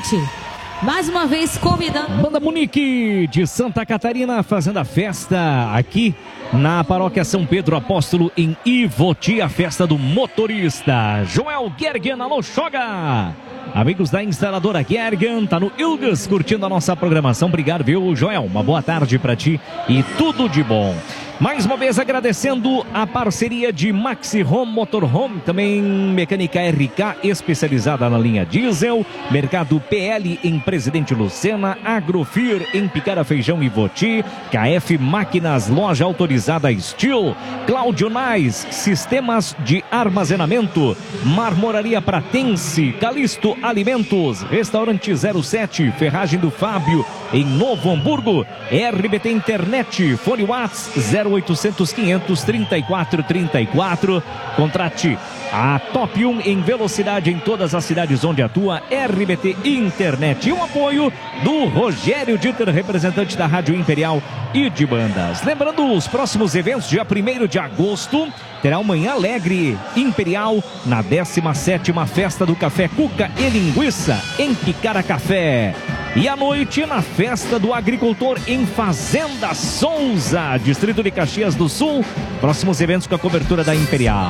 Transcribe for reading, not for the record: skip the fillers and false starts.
gente. Mais uma vez convidando... Banda Munique de Santa Catarina fazendo a festa aqui na Paróquia São Pedro Apóstolo em Ivoti, a festa do motorista. Joel Gergen, alô, Xoga! Amigos da instaladora Gergen, tá no Ilgas curtindo a nossa programação. Obrigado, viu, Joel? Uma boa tarde pra ti e tudo de bom. Mais uma vez agradecendo a parceria de Maxi Home Motorhome, também Mecânica RK especializada na linha diesel, Mercado PL em Presidente Lucena, Agrofir em Picara Feijão e Voti, KF Máquinas, loja autorizada Steel, Cláudio Nais, sistemas de armazenamento, Marmoraria Pratense, Calisto Alimentos, Restaurante 07, Ferragem do Fábio em Novo Hamburgo, RBT Internet, Fone WhatsApp 0800 500 3434. Contrate a Top 1 em velocidade em todas as cidades onde atua RBT Internet. E o apoio do Rogério Dieter, representante da Rádio Imperial e de bandas. Lembrando os próximos eventos, dia 1º de agosto, terá o Manhã Alegre Imperial na 17ª Festa do Café Cuca e Linguiça em Picara Café. E à noite, na Festa do Agricultor em Fazenda Souza, Distrito de Caxias do Sul. Próximos eventos com a cobertura da Imperial.